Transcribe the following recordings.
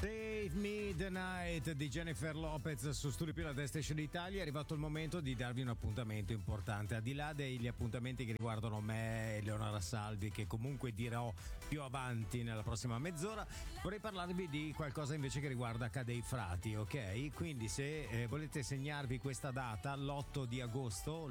Save Me the Night di Jennifer Lopez su Studio Pilot Station Italia. È arrivato il momento di darvi un appuntamento importante, al di là degli appuntamenti che riguardano me e Leonora Salvi, che comunque dirò più avanti nella prossima mezz'ora. Vorrei parlarvi di qualcosa invece che riguarda Cadei Frati, ok? Quindi se volete segnarvi questa data, l'8 di agosto,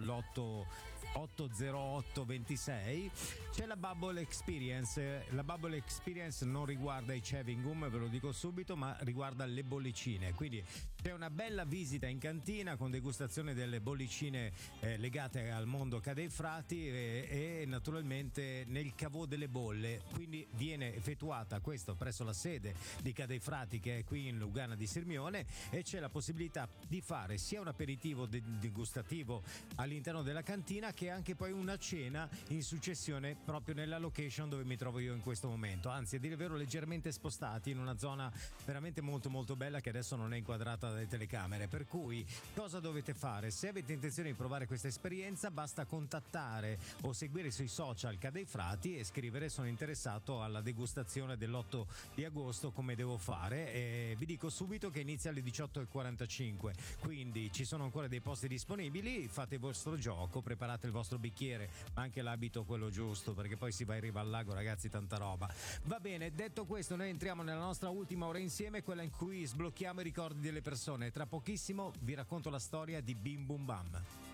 l'8/08/26, c'è la Bubble Experience. La Bubble Experience non riguarda i chewing gum, ve lo dico subito, ma riguarda le bollicine. Quindi c'è una bella visita in cantina con degustazione delle bollicine legate al mondo Cadei Frati e naturalmente nel cavò delle bolle. Quindi viene effettuata questo presso la sede di Cadei Frati, che è qui in Lugana di Sirmione, e c'è la possibilità di fare sia un aperitivo degustativo all'interno della cantina che anche poi una cena in successione proprio nella location dove mi trovo io in questo momento. Anzi, a dire il vero, leggermente spostati in una zona veramente molto molto bella che adesso non è inquadrata dalle telecamere. Per cui cosa dovete fare? Se avete intenzione di provare questa esperienza, basta contattare o seguire sui social Cadei Frati e scrivere: sono interessato alla degustazione dell'8 di agosto, come devo fare? E vi dico subito che inizia alle 18:45, quindi ci sono ancora dei posti disponibili. Fate il vostro gioco, preparate il vostro bicchiere, ma anche l'abito quello giusto, perché poi si va in riva al lago, ragazzi, tanta roba. Va bene, detto questo, noi entriamo nella nostra ultima ora insieme, quella in cui sblocchiamo i ricordi delle persone. Tra pochissimo vi racconto la storia di Bim Bum Bam.